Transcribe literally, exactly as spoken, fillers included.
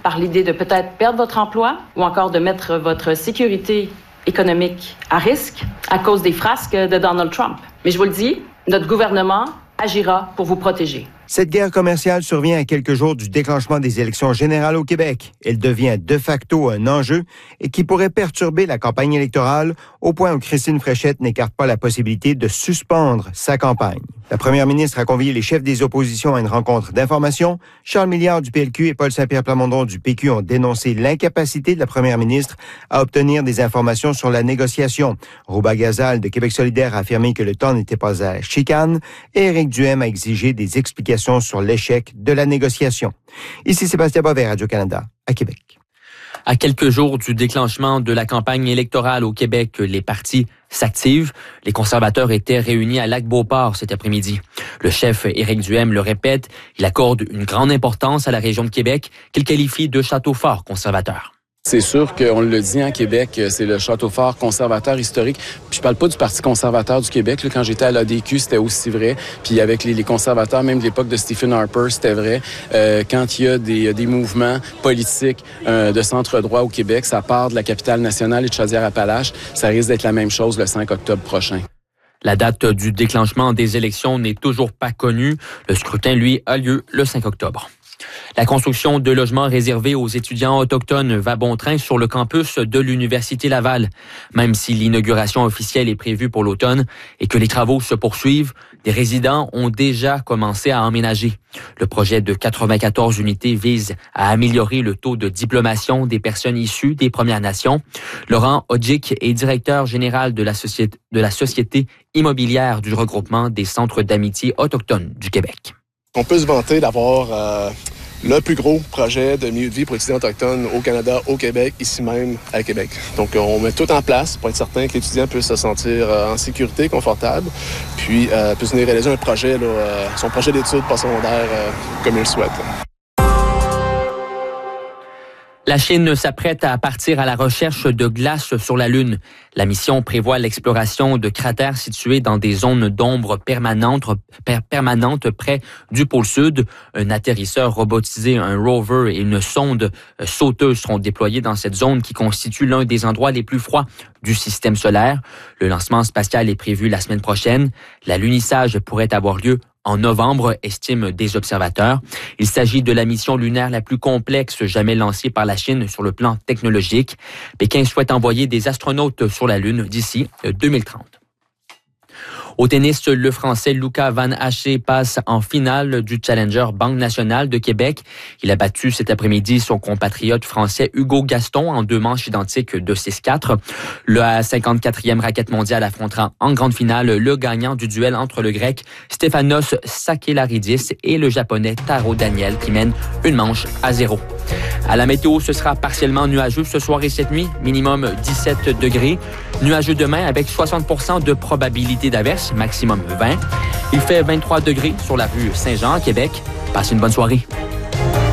par l'idée de peut-être perdre votre emploi ou encore de mettre votre sécurité économique à risque à cause des frasques de Donald Trump. Mais je vous le dis, notre gouvernement agira pour vous protéger. Cette guerre commerciale survient à quelques jours du déclenchement des élections générales au Québec. Elle devient de facto un enjeu et qui pourrait perturber la campagne électorale au point où Christine Fréchette n'écarte pas la possibilité de suspendre sa campagne. La première ministre a convié les chefs des oppositions à une rencontre d'information. Charles Milliard du P L Q et Paul Saint-Pierre Plamondon du P Q ont dénoncé l'incapacité de la première ministre à obtenir des informations sur la négociation. Rouba Gazal de Québec solidaire a affirmé que le temps n'était pas à chicane et Éric Duhem a exigé des explications sur l'échec de la négociation. Ici Sébastien Bovet, Radio-Canada, à Québec. À quelques jours du déclenchement de la campagne électorale au Québec, les partis s'activent. Les conservateurs étaient réunis à Lac-Beauport cet après-midi. Le chef Éric Duhem le répète, il accorde une grande importance à la région de Québec qu'il qualifie de château fort conservateur. C'est sûr qu'on le dit en Québec, c'est le château fort conservateur historique. Puis je parle pas du Parti conservateur du Québec. Là, quand j'étais à l'A D Q, c'était aussi vrai. Puis avec les, les conservateurs, même de l'époque de Stephen Harper, c'était vrai. Euh, quand il y a des, des mouvements politiques euh, de centre-droit au Québec, ça part de la capitale nationale et de Chaudière-Appalaches. Ça risque d'être la même chose le cinq octobre prochain. La date du déclenchement des élections n'est toujours pas connue. Le scrutin, lui, a lieu le cinq octobre. La construction de logements réservés aux étudiants autochtones va bon train sur le campus de l'Université Laval. Même si l'inauguration officielle est prévue pour l'automne et que les travaux se poursuivent, des résidents ont déjà commencé à emménager. Le projet de quatre-vingt-quatorze unités vise à améliorer le taux de diplomation des personnes issues des Premières Nations. Laurent Odjick est directeur général de la société, de la Société immobilière du regroupement des centres d'amitié autochtones du Québec. On peut se vanter d'avoir euh, le plus gros projet de milieu de vie pour les étudiants autochtones au Canada, au Québec, ici même à Québec. Donc, on met tout en place pour être certain que l'étudiant puisse se sentir euh, en sécurité, confortable, puis euh, puisse venir réaliser un projet, là, euh, son projet d'études postsecondaires euh, comme il le souhaite. La Chine s'apprête à partir à la recherche de glace sur la Lune. La mission prévoit l'exploration de cratères situés dans des zones d'ombre permanentes, per, permanentes près du pôle Sud. Un atterrisseur robotisé, un rover et une sonde sauteuse seront déployés dans cette zone qui constitue l'un des endroits les plus froids du système solaire. Le lancement spatial est prévu la semaine prochaine. L'alunissage pourrait avoir lieu en novembre, estiment des observateurs. Il s'agit de la mission lunaire la plus complexe jamais lancée par la Chine sur le plan technologique. Pékin souhaite envoyer des astronautes sur la Lune d'ici deux mille trente. Au tennis, le Français Lucas Van Haché passe en finale du Challenger Banque Nationale de Québec. Il a battu cet après-midi son compatriote français Hugo Gaston en deux manches identiques de six quatre. Le cinquante-quatrième raquette mondiale affrontera en grande finale le gagnant du duel entre le Grec Stefanos Sakellaridis et le Japonais Taro Daniel qui mène une manche à zéro. À la météo, ce sera partiellement nuageux ce soir et cette nuit, minimum dix-sept degrés. Nuageux demain avec soixante pour cent de probabilité d'averse, maximum vingt. Il fait vingt-trois degrés sur la rue Saint-Jean à Québec. Passez une bonne soirée.